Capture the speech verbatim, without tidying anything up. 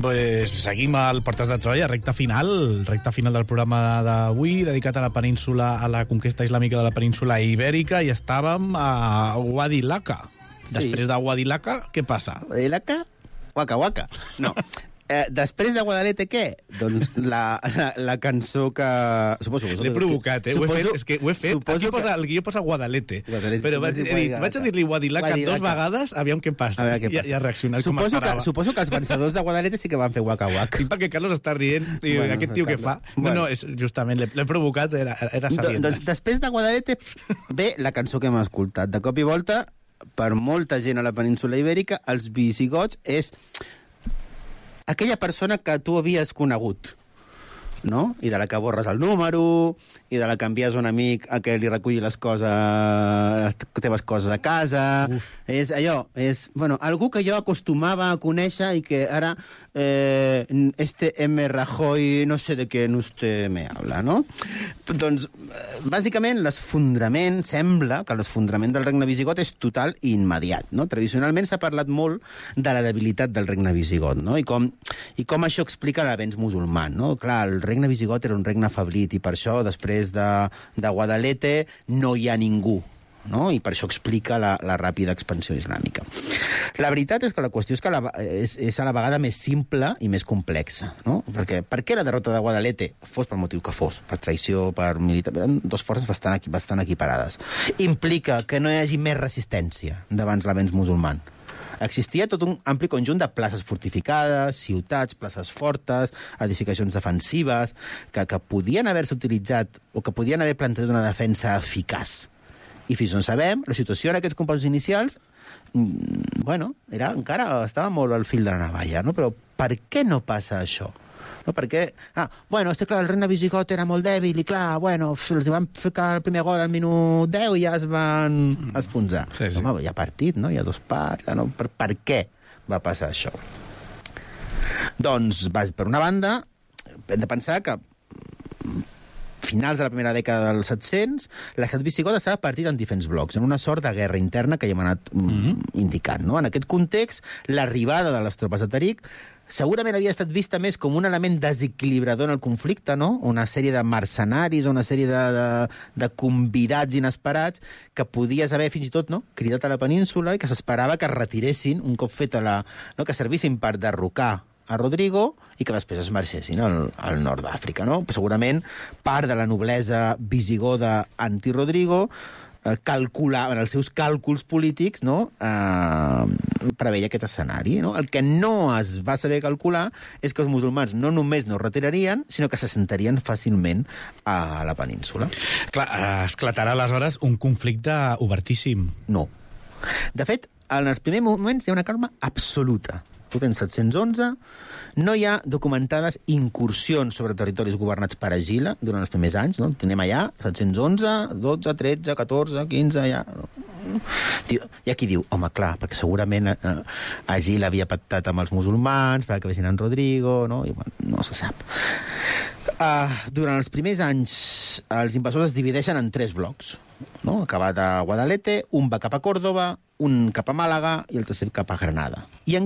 Pues seguim al Portes de Troia, recta final, recta final del programa d'avui, dedicat a la península, a la conquesta islàmica de la península ibèrica, i estàvem a Wadi Laka. Sí. Després de Wadi Laka, què passa? Wadi Laka? Waka Waka. No. Eh, després de Guadalete, què? Doncs la, la, la cançó que... Suposo que... L'he provocat, eh? Suposo, ho he fet, és que ho he fet. Aquí posa, que... el guió posa Guadalete. Guadalete. Però vaig, he dit, vaig a dir-li Wadi Laka dos vegades, aviam què passa. A veure què passa. I, i ha reaccionat suposo com esperava. Que, suposo que els vencedors de Guadalete sí que van fer Waka Waka. Sí, perquè Carlos està rient. I bueno, aquest tio què fa? Bueno. No, no, és, justament, l'he provocat, era, era sabient. Doncs després de Guadalete ve la cançó que hem escoltat. De cop i volta, per molta gent a la península ibèrica, els visigots és aquella persona que tu havies conegut, no? I de la que borres el número, i de la que envies un amic a que li reculli les coses, les teves coses a casa. Uf. És allò, és, bueno, algú que jo acostumava a conèixer i que ara eh, este M. Rajoy no sé de què usted me habla, no? Doncs, bàsicament, l'esfondrament, sembla que l'esfondrament del regne visigot és total i immediat, no? Tradicionalment s'ha parlat molt de la debilitat del regne visigot, no? I com, i com això explica l'avenç musulman, no? Clar, el regne visigot era un regne afeblit i per això, després de, de Guadalete, no hi ha ningú, no? I per això explica la, la ràpida expansió islàmica. La veritat és que la qüestió és que la, és, és a la vegada més simple i més complexa, no? Perquè per què la derrota de Guadalete, fos pel motiu que fos, per traïció, per militar, eren dues forces bastant, bastant equiparades, implica que no hi hagi més resistència davant l'avenç musulman. Existia tot un ampli conjunt de places fortificades, ciutats, places fortes, edificacions defensives, que, que podien haver-se utilitzat o que podien haver plantejat una defensa eficaç. I fins on sabem, la situació en aquests compassos inicials, bueno, era, encara estava molt al fil de la navalla, no? Però per què no passa això? No, perquè, ah, bueno, és que clar, el regne visigot era molt dèbil i clar, bueno, els van ficar el primer gol al minut deu i ja es van esfonsar. Sí, sí. Home, hi ha partit, no? Hi ha dos parts, no? Per, per què va passar això? Doncs, per una banda, hem de pensar que finals de la primera dècada dels set-cents, l'estat visigot estava partit en diferents blocs, en una sort de guerra interna que ja hem anat mm-hmm. indicant, no? En aquest context, l'arribada de les tropes de Tariq segurament havia estat vista més com un element desequilibrador en el conflicte, no? Una sèrie de mercenaris, una sèrie de, de, de convidats inesperats que podies haver fins i tot, no?, cridat a la península i que s'esperava que es retiressin un cop fet a la... no? Que servissin per derrocar a Rodrigo i que després es marxessin al, al nord d'Àfrica, no? Segurament part de la noblesa visigoda anti-Rodrigo eh, calculava, en els seus càlculs polítics, no?, eh, preveia aquest escenari, no? El que no es va saber calcular és que els musulmans no només no retirarien, sinó que s'assentarien fàcilment a la península. Clar, esclatarà aleshores un conflicte obertíssim. No. De fet, en els primers moments hi ha una calma absoluta. Tu tens set-cents onze, no hi ha documentades incursions sobre territoris governats per Agila durant els primers anys, no? Tenim allà set-cents onze, dotze, tretze, catorze, quinze, ja... Hi ha qui diu, home, clar, perquè segurament eh, Agila havia pactat amb els musulmans perquè vessin en Rodrigo, no? I, bueno, no se sap. Uh, durant els primers anys, els invasors es divideixen en tres blocs, no? Acabat a Guadalete, un va cap a Còrdova, un cap a Màlaga i el tercer cap a Granada. I en